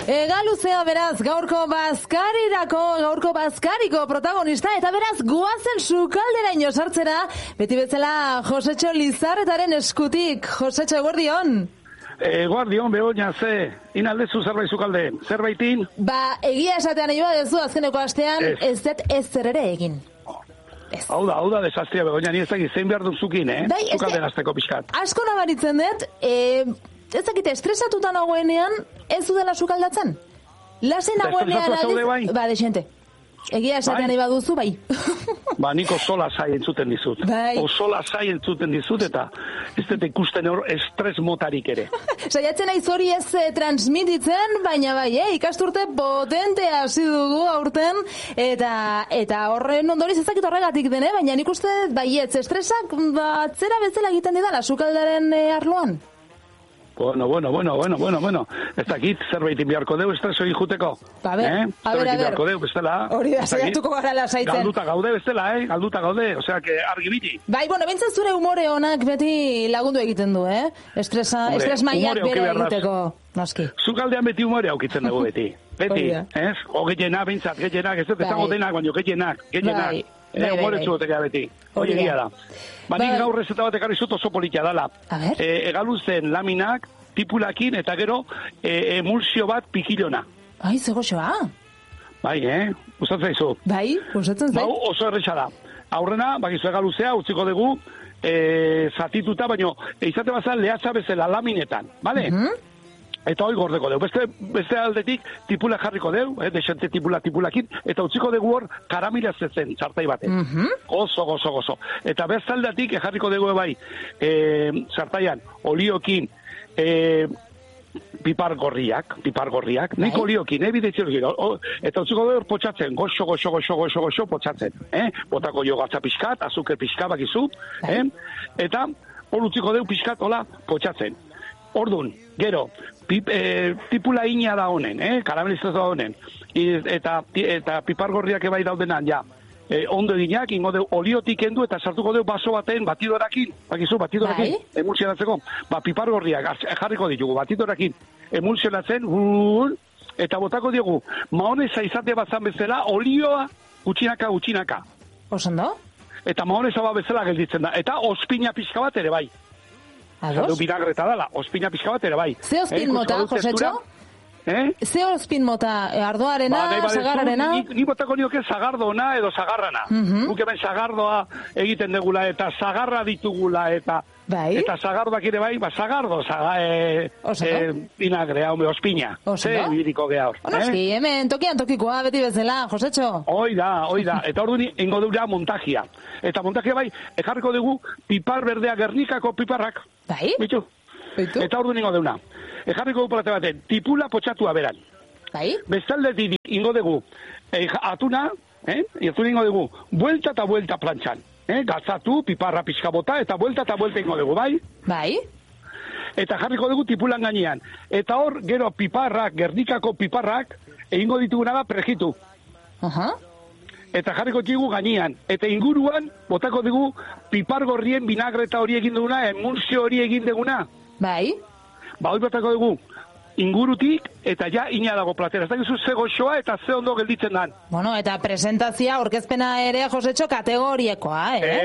Egaluzea beraz, gaurko bazkariko protagonista, eta beraz goazen sukalderaino sartzera, beti bezala Josetxo Lizarretaren eskutik. Josetxo, eguerdion. Guardion, Begoña, inaldezu zerbait zukalde, zerbaitin? Egia esatean nahi badezu, azkeneko astean, ez dut ezer ere egin. Hau da, desastria, Begoña, ni ez dakit, zein behar duzukin, zukalden azteko pixkat. Asko nabaritzen dut, ez dakit, estresatuta nagoenean, ez dudala sukaldatzen? Lasen nagoenean aldiz... Desente. Egia esatean nahi baduzu, bai. Nik oso lasai entzuten dizut. Oso lasai entzuten dizut, eta ez dut ikusten hor estres motarik ere. Saiatzen naiz hori ez transmititzen, baina bai, ikasturte potente hasi dugu aurten, eta horren ondoriz ezakit horregatik den, baina nik uste baietz estresak batzera bezala egiten didala sukaldaren arloan. Bueno. Ez dakit, zerbait inbiarko deu, estreso ikuteko. A ber. Inbiarko deu, bestela. Hori da, saiatuko gara lasaitzen. Galduta gaude, bestela, galduta gaude, osea, que argi biti. Bai, bintzen zure humore honak beti lagundu egiten du, estres maiak bere egiteko, noski. Zukaldean beti humore aukitzen dugu beti. Beti, ez? Gehiena, bintzat, gehienak, ez dut esango denak, baino gehienak. Humore txugotekea beti. Hori egia da. Nik gaur rezeta bat ekarri zut oso politia dala. Egaluzen laminak, tipulakin, eta gero emulsio bat pikilona. Ai, zegoxoa. Bai, gustatzen zaizu. Bai, gustatzen zaizu. Oso erresa da. Aurrena, bakizu egaluzea, utziko dugu, zatituta, baino, izate bazan lehatza bezala laminetan, bale? Eta hori gordeko dugu. Beste aldetik tipula jarriko dugu, desente tipulakin, eta utziko dugu hor karamila zezen, txartai baten. Gozo. Eta beste aldetik jarriko dugu bai, txartaian, oliokin, pipar gorriak, nik oliokin, bidetxero gero, eta utziko dugu potxatzen, goxo potxatzen, botako jo gatza pixkat, azuker pixkat bakizu, eta hor utziko dugu pixkat, hola, potxatzen. Ordun, gero, tipula ina da honen, karamelizatu da honen, eta pipargorriak ebai daudenan, ja, ondo eginak, ingo deu oliotik endu, eta sartuko deu baso baten batidorakin, bakizu, emulsionatzeko, pipargorriak jarriko ditugu, batidorakin, emulsionatzen, eta botako diogu, maonesa izate bazan bezala, olioa gutxinaka. Osando? Eta maonesa bat bezala gelditzen da, eta ospina pixka bat ere bai. Ados? Binagreta dala, ospina pixka bat ere bai. Ze ospin mota, Josetxo? Ze ospin mota, ardoarena, zagarrarena? Ni botako nioke zagardoena edo zagarrana. Guk hemen zagardoa egiten degula, eta zagarra ditugula, eta zagardoak ere bai, zagardo, binagrea, ospina. Ze biriko geha hor. Onoski, hemen tokian tokikoa, beti bezala, Josetxo. Hoi da. Eta hor duni, ingo dura montajia. Eta montajia bai, ekarriko dugu pipar berdea Gernikako piparrak. Bai? Bitu. Eta hor duni ingo deuna. Ekarriko dugu palate baten, tipula potxatua beran. Bai? Bestalde ingo dugu, atuna, ingo dugu, buelta eta buelta plantxan. Gatzatu, piparra pixka bota, eta buelta ingo dugu, bai? Bai? Eta jarriko dugu tipulan gainean. Eta hor, gero piparrak, Gernikako piparrak, egingo dituguna da prejitu. Eta jarriko ditugu gainean. Eta inguruan, botako dugu, pipar gorrien binagreta hori egin duguna, emulsio hori egin duguna. Bai? Hori botako dugu, ingurutik, eta ja ina dago platera. Ez dakizu ze goxoa eta ze ondo gelditzen dan. Bueno, eta presentazia, orkezpena ere, Josetxo, kategoriekoa,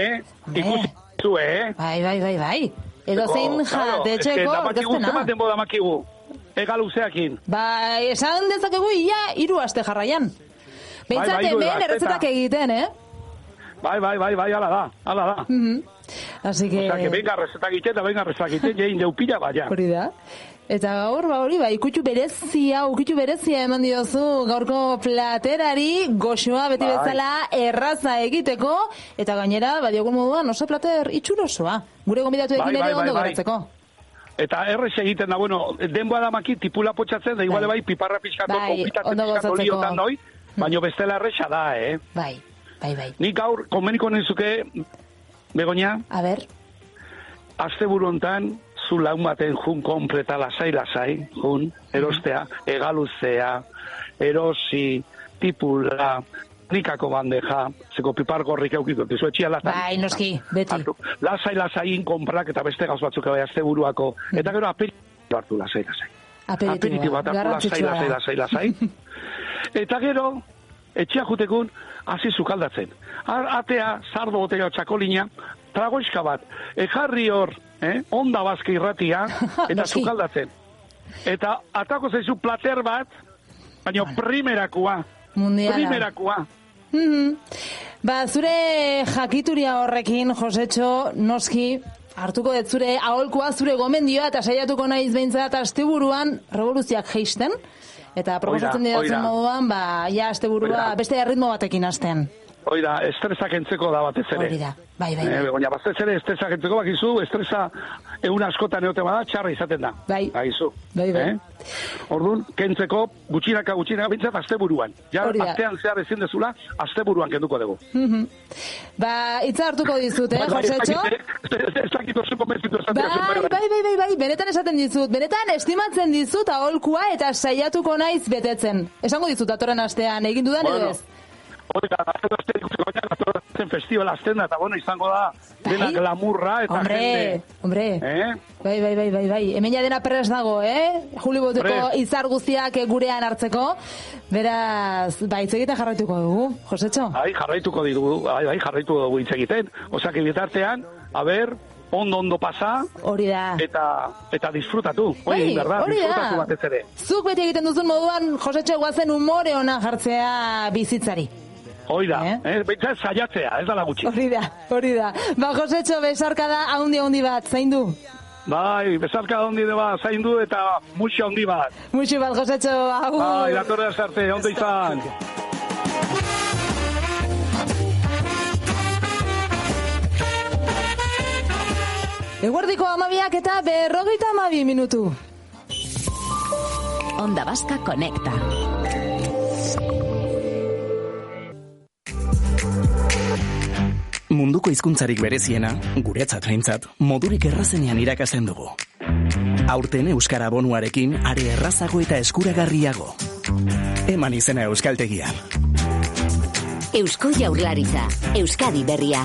Ikusi, Bai. Edo zein jatetxeko orkezpena. Ematen denbo damakigu, egaluzeakin. Esan dezakegu ia 3 aste jarraian. Beintzat hemen errezetak egiten, Bai, ala da. Así que... Osa, que venga rezetak egiten, jein deupila baina. Hori da. Eta gaur, ikutxu berezia eman diozu gaurko platerari, goxoa beti bezala erraza egiteko, eta gainera, badiogun moduan, oso plater itxurosoa. Gure gombidatu egin ere ondo garatzeko. Eta errez egiten da, denboa da maki tipula potxatzen, da iguale piparra pixkatu, konpitatzen pixkatu oliotan doi, baina bestela erresa da, Bai. Nik gaur, konbeniko nizuke, Begoña? A ber. Asteburu hontan, zu laun baten jun konpleta lasai, jun, erostea, egaluzea, erosi, tipula, nikako bandeja, zeko pipar gorrik eukiko, tizu etxia latan. Bai, noski, beti. Lasai konprak eta beste gauz batzuk bai asteburuako, eta gero aperi hartu lasai. Aperitiboa, lasai. Eta gero, etxea jutekun, hasi sukaldatzen. Atea, sardo botella txakolina, tragoiska bat, jarri hor, onda bazka irratia, eta sukaldatzen. Eta atako zaizu plater bat, baina primerakoa. Primerakoa. Zure jakituria horrekin, Josetxo, noski, hartuko dut zure aholkua, zure gomendioa, eta saiatuko naiz behintzat asteburuan revoluzioak geisten. Eta proposatzen didatzen moduan, asteburua beste erritmo batekin hasten. Oida, estresak entzeko da batez ere. Hori da, bai. Baina batez ere estresak entzeko bakizu, estresa egun askotan egote bada, txarra izaten da. Bai. Bai. Orduan, kentzeko gutxinaka bintzat asteburuan. Ja, astean zehar ezin dezula, asteburuan kenduko dugu. Itza hartuko dizut, Josetxo? Ez dakit oso konbentzitu esatea. Bai, benetan esaten dizut. Benetan estimatzen dizut aholkua eta saiatuko naiz betetzen. Esango dizut, atorren astean, egin dudan edo ez? Oiga, azten festival azten da, eta izango da dena glamurra eta jende. Hombre, bai. Hemen ja dena perrez dago, Juli Boteko izar guztiak gurean hartzeko. Beraz, hitz egiten jarraituko dugu, Josetxo? Jarraituko dugu hitz egiten. Osak, bitartean, ondo pasa. Hori da. Eta disfrutatu. Disfrutatu batez ere. Zuk beti egiten duzun moduan, Josetxo, guazen umore ona jartzea bizitzari. Hori da, behintzat saiatzea, ez da gutxi. Hori da. Josetxo, besarka da haundi bat, zaindu? Bai, besarka da haundi bat, zaindu eta muxo haundi bat. Muxo bat, Josetxo, agur. Bai, datorra zarte, ondo izan. Eguerdiko 12 eta 52 minutu. Onda Vasca Conecta. Munduko hizkuntzarik bereziena, guretzat behintzat, modurik errazenean irakasten dugu. Aurten euskara bonuarekin are errazago eta eskuragarriago. Eman izena euskaltegian. Eusko Jaurlaritza, Euskadi berria.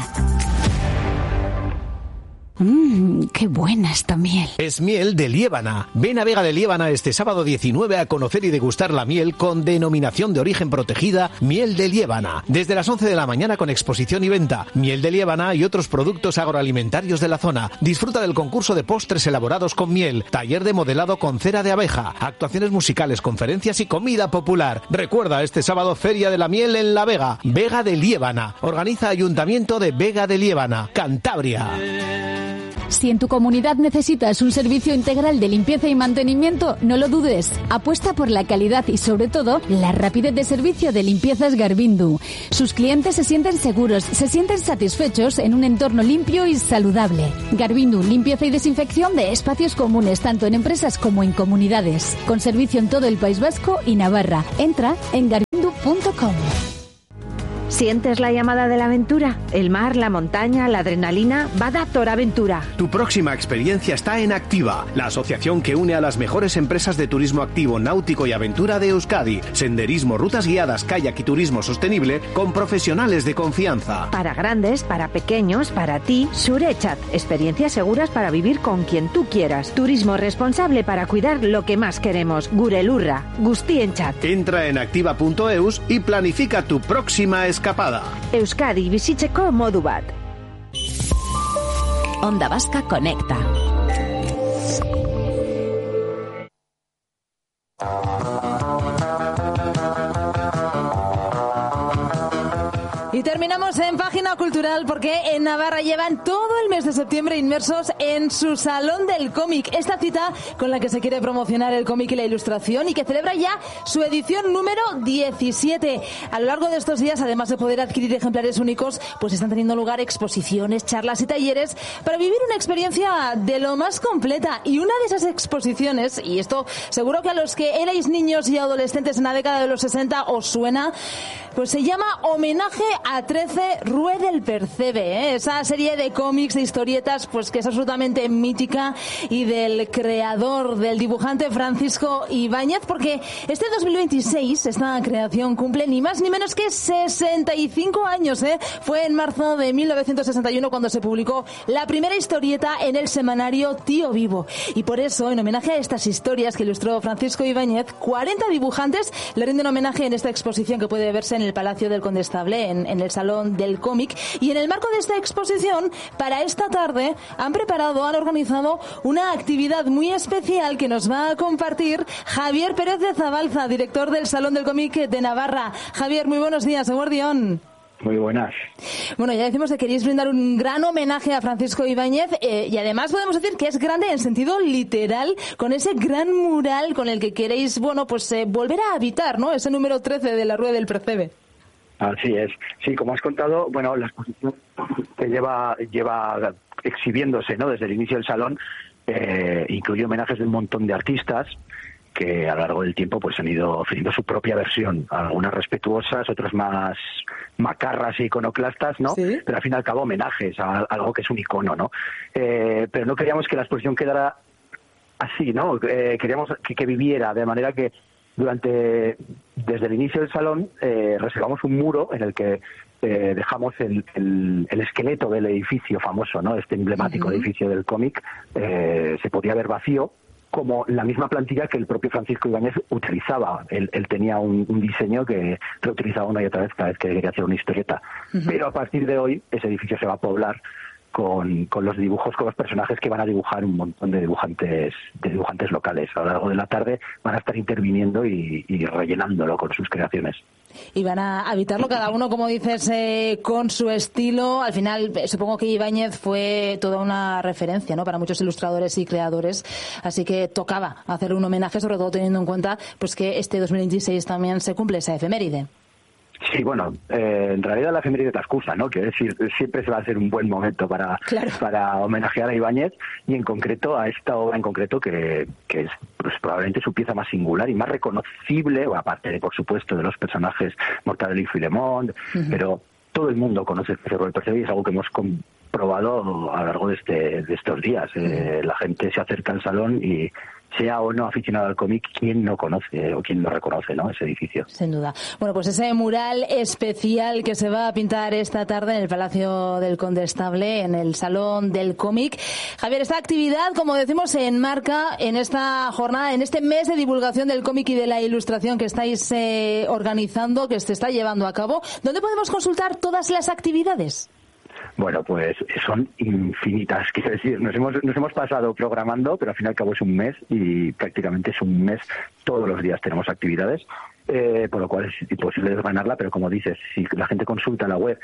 ¡Qué buena esta miel! Es miel de Liébana. Ven a Vega de Liébana este sábado 19 a conocer y degustar la miel con denominación de origen protegida Miel de Liébana. Desde las 11 de la mañana con exposición y venta. Miel de Liébana y otros productos agroalimentarios de la zona. Disfruta del concurso de postres elaborados con miel. Taller de modelado con cera de abeja. Actuaciones musicales, conferencias y comida popular. Recuerda este sábado Feria de la Miel en La Vega. Vega de Liébana. Organiza Ayuntamiento de Vega de Liébana, Cantabria. Si en tu comunidad necesitas un servicio integral de limpieza y mantenimiento, no lo dudes. Apuesta por la calidad y, sobre todo, la rapidez de servicio de Limpiezas Garbindu. Sus clientes se sienten seguros, se sienten satisfechos en un entorno limpio y saludable. Garbindu, limpieza y desinfección de espacios comunes, tanto en empresas como en comunidades. Con servicio en todo el País Vasco y Navarra. Entra en garbindu.com. ¿Sientes la llamada de la aventura? El mar, la montaña, la adrenalina. Badator Aventura. Tu próxima experiencia está en Activa, la asociación que une a las mejores empresas de turismo activo, náutico y aventura de Euskadi. Senderismo, rutas guiadas, kayak y turismo sostenible con profesionales de confianza. Para grandes, para pequeños, para ti, Surechat. Experiencias seguras para vivir con quien tú quieras. Turismo responsable para cuidar lo que más queremos. Gurelurra. Guztienchat. Entra en activa.eus y planifica tu próxima escapada. Euskadi bizitzeko modu bat. Onda Vasca Conecta. Y terminamos en Página Cultural porque en Navarra llevan todo el mes de septiembre inmersos en su Salón del Cómic. Esta cita con la que se quiere promocionar el cómic y la ilustración y que celebra ya su edición número 17. A lo largo de estos días, además de poder adquirir ejemplares únicos, pues están teniendo lugar exposiciones, charlas y talleres para vivir una experiencia de lo más completa. Y una de esas exposiciones, y esto seguro que a los que erais niños y adolescentes en la década de los 60 os suena, pues se llama Homenaje a 13 Rue del Percebe. Percebe, esa serie de cómics, de historietas, pues que es absolutamente mítica, y del creador, del dibujante Francisco Ibáñez, porque este 2026 esta creación cumple ni más ni menos que 65 años, ¿eh? Fue en marzo de 1961 cuando se publicó la primera historieta en el semanario Tío Vivo. Y por eso, en homenaje a estas historias que ilustró Francisco Ibáñez, 40 dibujantes le rinden homenaje en esta exposición que puede verse en el Palacio del Condestable, en el Salón del Cómic. Y en el marco de esta exposición, para esta tarde, han organizado una actividad muy especial que nos va a compartir Javier Pérez de Zabalza, director del Salón del Cómic de Navarra. Javier, muy buenos días, eguerdión. Muy buenas. Bueno, ya decimos que queréis brindar un gran homenaje a Francisco Ibáñez, y además podemos decir que es grande en sentido literal, con ese gran mural con el que queréis, volver a habitar, ¿no? Ese número 13 de la Rueda del Percebe. Así es. Sí, como has contado, bueno, la exposición que lleva exhibiéndose, ¿no?, desde el inicio del salón, incluye homenajes de un montón de artistas que a lo largo del tiempo pues han ido ofreciendo su propia versión, algunas respetuosas, otras más macarras e iconoclastas, ¿no? ¿Sí? Pero al fin y al cabo homenajes a algo que es un icono, ¿no? Pero no queríamos que la exposición quedara así, ¿no? Queríamos que viviera, de manera que desde el inicio del salón reservamos un muro en el que dejamos el esqueleto del edificio famoso, ¿no? Este emblemático edificio del cómic se podía ver vacío, como la misma plantilla que el propio Francisco Ibáñez utilizaba. Él tenía un diseño que reutilizaba una y otra vez cada vez que quería hacer una historieta. Pero a partir de hoy ese edificio se va a poblar con los dibujos, con los personajes que van a dibujar un montón de dibujantes locales. A lo largo de la tarde van a estar interviniendo y rellenándolo con sus creaciones. Y van a habitarlo cada uno, como dices, con su estilo. Al final, supongo que Ibáñez fue toda una referencia, ¿no?, para muchos ilustradores y creadores. Así que tocaba hacer un homenaje, sobre todo teniendo en cuenta pues que este 2026 también se cumple esa efeméride. Sí, bueno, en realidad la efeméride es la excusa, ¿no? Quiero decir, siempre se va a hacer un buen momento para homenajear a Ibáñez, y en concreto a esta obra en concreto que es pues, probablemente su pieza más singular y más reconocible, aparte de, por supuesto, de los personajes Mortadelo y Filemón, pero todo el mundo conoce el Cerro del Percebe y es algo que hemos comprobado a lo largo de estos días. La gente se acerca al salón y, sea o no aficionado al cómic, ¿quién no conoce o quién no reconoce, ¿no?, ese edificio? Sin duda. Bueno, pues ese mural especial que se va a pintar esta tarde en el Palacio del Condestable, en el Salón del Cómic. Javier, esta actividad, como decimos, se enmarca en esta jornada, en este mes de divulgación del cómic y de la ilustración que estáis organizando, que se está llevando a cabo. ¿Dónde podemos consultar todas las actividades? Bueno, pues son infinitas, quiero decir, nos hemos pasado programando, pero al fin y al cabo es un mes y prácticamente es un mes, todos los días tenemos actividades, por lo cual es imposible desgranarla, pero como dices, si la gente consulta la web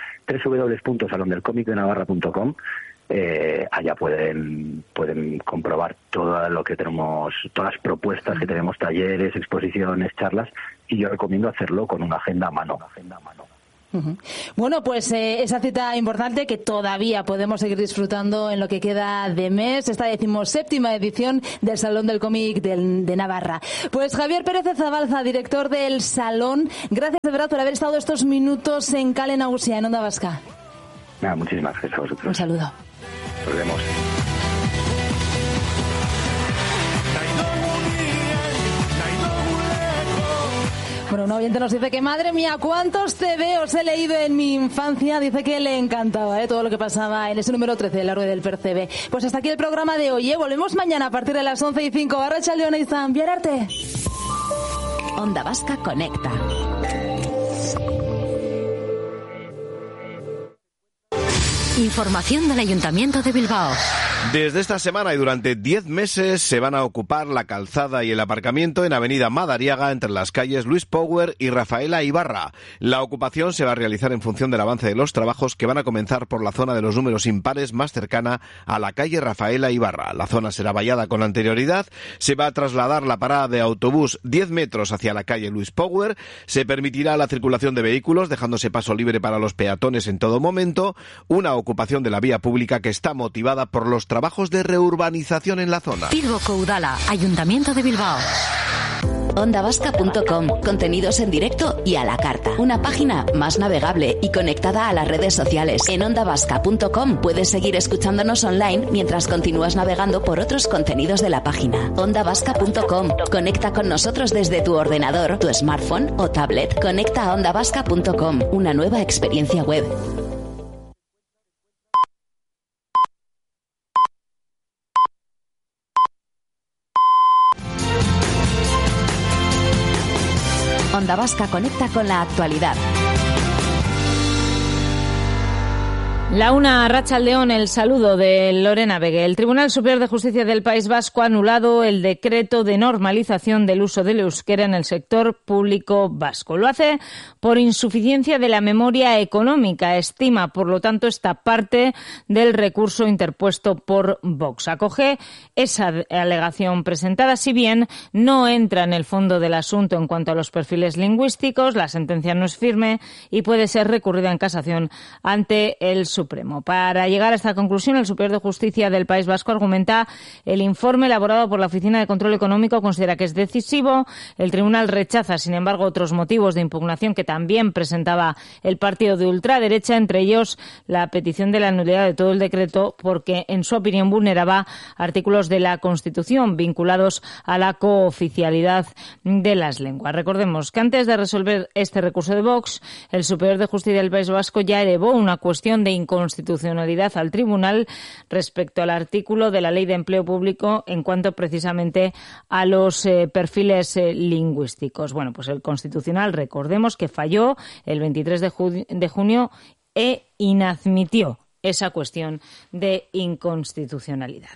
www.salondelcomicdenavarra.com, allá pueden comprobar todo lo que tenemos, todas las propuestas que tenemos, talleres, exposiciones, charlas, y yo recomiendo hacerlo con una agenda a mano. Bueno, pues esa cita importante que todavía podemos seguir disfrutando en lo que queda de mes, esta 17ª edición del Salón del Cómic de Navarra. Pues Javier Pérez de Zabalza, director del Salón, gracias de verdad por haber estado estos minutos en Kale Nagusia, en Onda Vasca. Muchísimas gracias a vosotros. Un saludo. Nos vemos. Bueno, un oyente nos dice que, madre mía, cuántos TVOs he leído en mi infancia. Dice que le encantaba todo lo que pasaba en ese número 13 de la Rueda del Percebe. Pues hasta aquí el programa de hoy. Volvemos mañana a partir de las 11:05. Arratsaldeon izan, bihar arte. Onda Vasca Conecta. Información del Ayuntamiento de Bilbao. Desde esta semana y durante 10 meses se van a ocupar la calzada y el aparcamiento en Avenida Madariaga entre las calles Luis Power y Rafaela Ibarra. La ocupación se va a realizar en función del avance de los trabajos que van a comenzar por la zona de los números impares más cercana a la calle Rafaela Ibarra. La zona será vallada con anterioridad, se va a trasladar la parada de autobús 10 metros hacia la calle Luis Power, se permitirá la circulación de vehículos dejándose paso libre para los peatones en todo momento, una ocupación de la vía pública que está motivada por los trabajos de reurbanización en la zona. Bilboko Udala, Ayuntamiento de Bilbao. ondavasca.com, contenidos en directo y a la carta. Una página más navegable y conectada a las redes sociales. En ondavasca.com puedes seguir escuchándonos online mientras continúas navegando por otros contenidos de la página. ondavasca.com. Conecta con nosotros desde tu ordenador, tu smartphone o tablet. Conecta a ondavasca.com, una nueva experiencia web. Onda Vasca conecta con la actualidad. La una, Arratsaldeon, el saludo de Lorena Vegue. El Tribunal Superior de Justicia del País Vasco ha anulado el decreto de normalización del uso del euskera en el sector público vasco. Lo hace por insuficiencia de la memoria económica. Estima, por lo tanto, esta parte del recurso interpuesto por Vox. Acoge esa alegación presentada, si bien no entra en el fondo del asunto en cuanto a los perfiles lingüísticos. La sentencia no es firme y puede ser recurrida en casación ante el Supremo. Para llegar a esta conclusión, el Superior de Justicia del País Vasco argumenta el informe elaborado por la Oficina de Control Económico, considera que es decisivo. El tribunal rechaza, sin embargo, otros motivos de impugnación que también presentaba el partido de ultraderecha, entre ellos la petición de la nulidad de todo el decreto porque, en su opinión, vulneraba artículos de la Constitución vinculados a la cooficialidad de las lenguas. Recordemos que antes de resolver este recurso de Vox, el Superior de Justicia del País Vasco ya elevó una cuestión de inconstitucionalidad al tribunal respecto al artículo de la Ley de Empleo Público en cuanto precisamente a los perfiles lingüísticos. Bueno, pues el Constitucional, recordemos que falló el 23 de junio e inadmitió esa cuestión de inconstitucionalidad.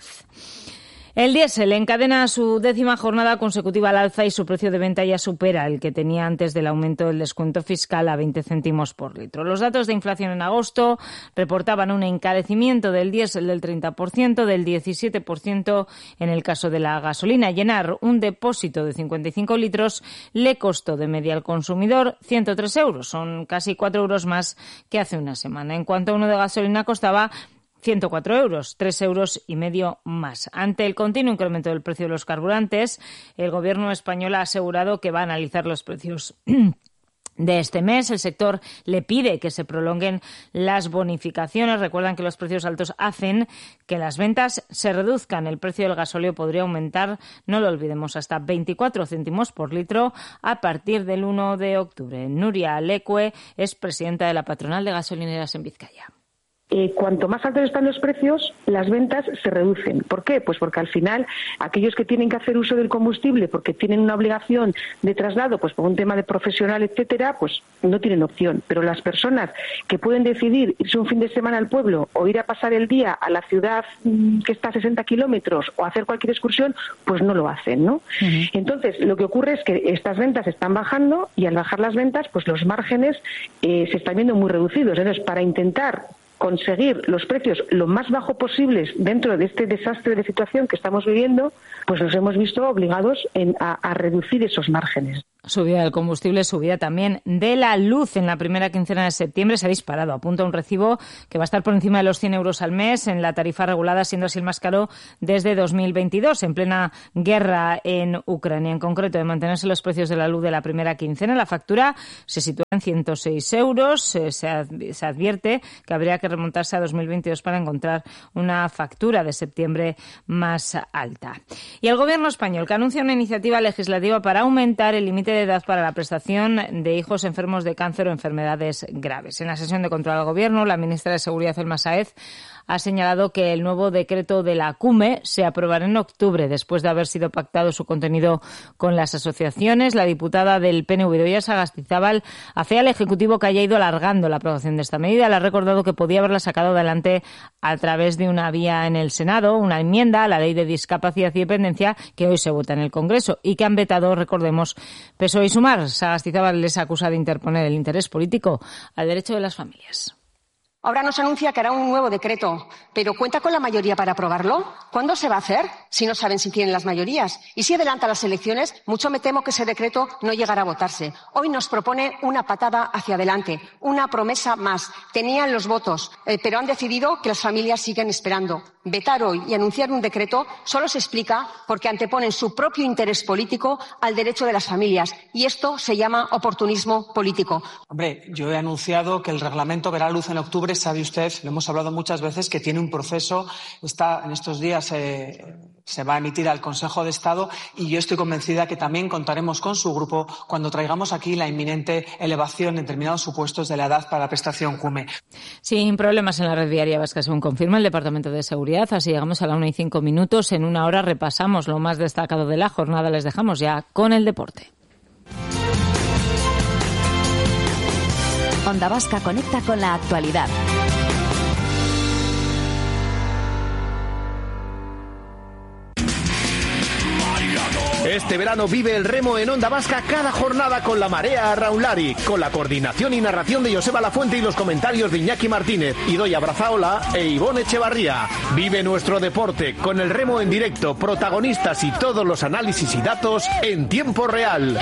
El diésel encadena su 10ª jornada consecutiva al alza y su precio de venta ya supera el que tenía antes del aumento del descuento fiscal a 20 céntimos por litro. Los datos de inflación en agosto reportaban un encarecimiento del diésel del 30%, del 17% en el caso de la gasolina. Llenar un depósito de 55 litros le costó de media al consumidor 103 euros. Son casi 4 euros más que hace una semana. En cuanto a uno de gasolina, costaba 104 euros, 3,5 euros más. Ante el continuo incremento del precio de los carburantes, el Gobierno español ha asegurado que va a analizar los precios de este mes. El sector le pide que se prolonguen las bonificaciones. Recuerdan que los precios altos hacen que las ventas se reduzcan. El precio del gasóleo podría aumentar, no lo olvidemos, hasta 24 céntimos por litro a partir del 1 de octubre. Nuria Lecue es presidenta de la patronal de gasolineras en Vizcaya. Cuanto más altos están los precios, las ventas se reducen. ¿Por qué? Pues porque al final aquellos que tienen que hacer uso del combustible porque tienen una obligación de traslado, pues por un tema de profesional, etcétera, pues no tienen opción. Pero las personas que pueden decidir irse un fin de semana al pueblo o ir a pasar el día a la ciudad que está a 60 kilómetros o hacer cualquier excursión, pues no lo hacen, ¿no? Uh-huh. Entonces, lo que ocurre es que estas ventas están bajando y al bajar las ventas, pues los márgenes se están viendo muy reducidos. Entonces, para intentar conseguir los precios lo más bajo posibles dentro de este desastre de situación que estamos viviendo, pues nos hemos visto obligados a reducir esos márgenes. Subida del combustible, subida también de la luz. En la primera quincena de septiembre se ha disparado. Apunta un recibo que va a estar por encima de los 100 euros al mes en la tarifa regulada, siendo así el más caro desde 2022, en plena guerra en Ucrania. En concreto, de mantenerse los precios de la luz de la primera quincena, la factura se sitúa en 106 euros. Se advierte que habría que remontarse a 2022 para encontrar una factura de septiembre más alta. Y el Gobierno español, que anuncia una iniciativa legislativa para aumentar el límite de edad para la prestación de hijos enfermos de cáncer o enfermedades graves. En la sesión de control al Gobierno, la ministra de Seguridad, Elma Sáez, ha señalado que el nuevo decreto de la CUME se aprobará en octubre, después de haber sido pactado su contenido con las asociaciones. La diputada del PNV, Idoia Sagastizábal, afea al Ejecutivo que haya ido alargando la aprobación de esta medida. Le ha recordado que podía haberla sacado adelante a través de una vía en el Senado, una enmienda a la Ley de Discapacidad y Dependencia que hoy se vota en el Congreso y que han vetado, recordemos, PSOE y Sumar. Sagastizábal les acusa de interponer el interés político al derecho de las familias. Ahora nos anuncia que hará un nuevo decreto, pero ¿cuenta con la mayoría para aprobarlo? ¿Cuándo se va a hacer? Si no saben si tienen las mayorías. Y si adelanta las elecciones, mucho me temo que ese decreto no llegará a votarse. Hoy nos propone una patada hacia adelante, una promesa más. Tenían los votos, pero han decidido que las familias siguen esperando. Vetar hoy y anunciar un decreto solo se explica porque anteponen su propio interés político al derecho de las familias. Y esto se llama oportunismo político. Hombre, yo he anunciado que el reglamento verá luz en octubre. Sabe usted, lo hemos hablado muchas veces, que tiene un proceso. En estos días se va a emitir al Consejo de Estado y yo estoy convencida que también contaremos con su grupo cuando traigamos aquí la inminente elevación en determinados supuestos de la edad para la prestación CUME. Sin problemas en la red viaria vasca, según confirma el Departamento de Seguridad. Así llegamos a la 1:05. En una hora repasamos lo más destacado de la jornada. Les dejamos ya con el deporte. Onda Vasca conecta con la actualidad. Este verano vive el remo en Onda Vasca cada jornada con la Marea Arraunlari, con la coordinación y narración de Joseba Lafuente y los comentarios de Iñaki Martínez, Idoia Brazaola e Ivonne Echevarría. Vive nuestro deporte con el remo en directo, protagonistas y todos los análisis y datos en tiempo real.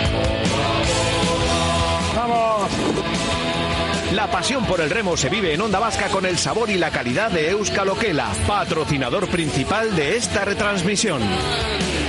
¡Vamos! La pasión por el remo se vive en Onda Vasca con el sabor y la calidad de Euskal Okela, patrocinador principal de esta retransmisión.